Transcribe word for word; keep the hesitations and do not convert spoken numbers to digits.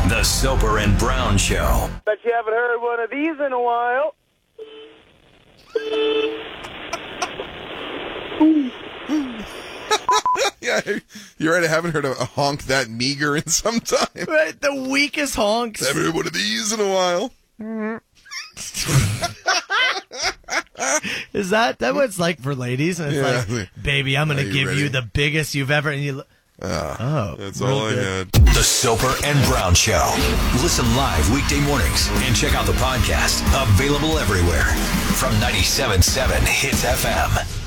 The Soper and Brown Show. Bet you haven't heard one of these in a while. Yeah, you're right. I haven't heard a honk that meager in some time. Right, the weakest honks. I haven't heard one of these in a while. Is that that what it's like for ladies? And it's Yeah. like, baby, I'm going Are to you give ready? you the biggest you've ever. And you, Uh, oh, that's real all I good. had. The Soper and Brown Show. Listen live weekday mornings and check out the podcast. Available everywhere from ninety-seven point seven Hits F M.